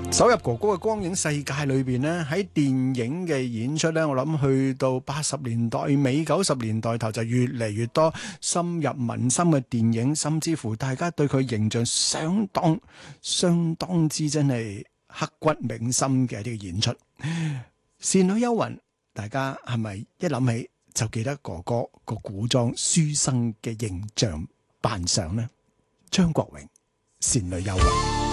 走入哥哥嘅光影世界裏邊呢，喺電影嘅演出呢，我諗去到80年代尾90年代頭就越嚟越多深入民心嘅電影，甚至乎大家對佢形象相當之真係刻骨銘心嘅呢個演出。倩女幽魂，大家係咪一諗起就記得哥哥個古裝書生嘅形象扮相呢？張國榮，倩女幽魂。